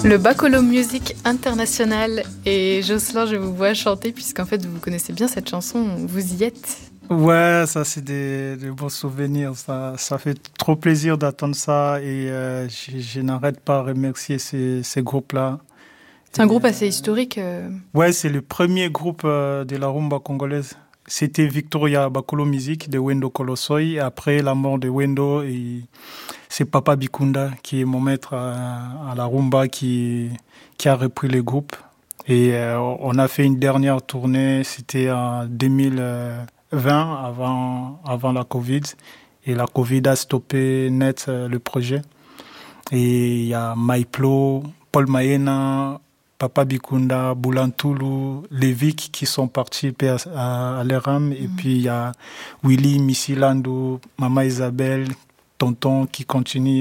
Le Bacolo Music International. Et Jocelyn, je vous vois chanter puisqu'en fait vous connaissez bien cette chanson, vous y êtes. Ouais, ça c'est des bons souvenirs. Ça fait trop plaisir d'entendre ça et je n'arrête pas de remercier ces groupes-là. C'est un groupe assez historique. Ouais, c'est le premier groupe de la rumba congolaise. C'était Victoria Bacolo Music de Wendo Kolosoi. Après la mort de Wendo, c'est Papa Bikunda qui est mon maître à la rumba qui a repris le groupe. Et on a fait une dernière tournée, c'était en 2020, avant la Covid. Et la Covid a stoppé net le projet. Et il y a Maiplo, Paul Maena, Papa Bikunda, Boulantulu, Lévic qui sont partis à l'ERAM. Et puis il y a Willy, Missy Landou, Mama Isabelle, Tonton qui continuent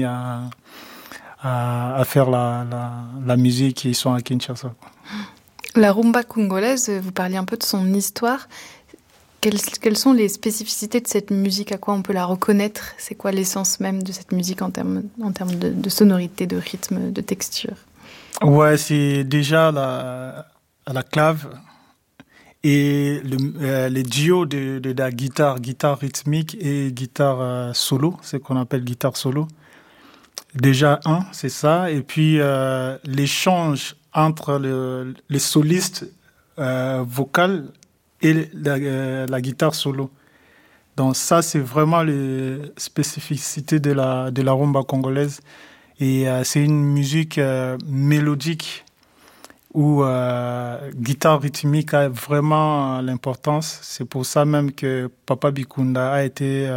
à faire la musique et ils sont à Kinshasa. La rumba congolaise, vous parliez un peu de son histoire. Quelles sont les spécificités de cette musique? À quoi on peut la reconnaître? C'est quoi l'essence même de cette musique en termes de sonorité, de rythme, de texture? Ouais, c'est déjà la clave et le duo de la guitare rythmique et guitare solo, ce qu'on appelle guitare solo. Déjà c'est ça. Et puis l'échange entre les solistes vocales et la guitare solo. Donc ça, c'est vraiment les spécificités de la rumba congolaise. Et c'est une musique mélodique où guitare rythmique a vraiment l'importance. C'est pour ça même que Papa Bikunda a été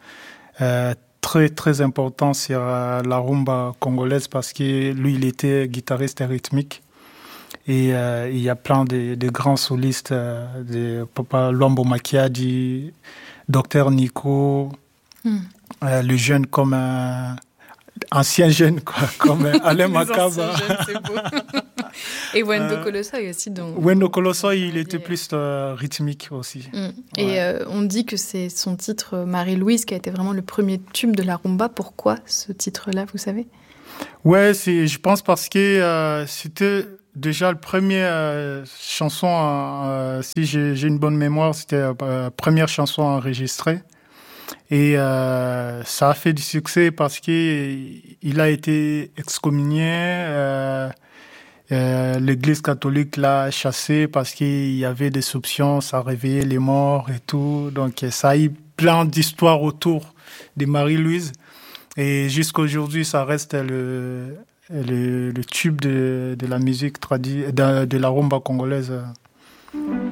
très très important sur la rumba congolaise parce que lui, il était guitariste rythmique. Et il y a plein de grands solistes, de Papa Luambo Makiadi, Docteur Nico, le jeune comme ancien jeune comme Alain Makaba. C'est beau. Et Wendo Kolosoi aussi. Wendo Kolosoi, il était plus rythmique aussi. Et ouais. On dit que c'est son titre Marie-Louise qui a été vraiment le premier tube de la rumba. Pourquoi ce titre-là, vous savez? Ouais, je pense parce que c'était déjà la première chanson, si j'ai une bonne mémoire, c'était la première chanson enregistrée. Et ça a fait du succès parce qu'il a été excommunié. L'église catholique l'a chassé parce qu'il y avait des soupçons, ça réveillait les morts et tout. Donc ça a eu plein d'histoires autour de Marie-Louise. Et jusqu'à aujourd'hui, ça reste le tube de la musique de la rumba congolaise.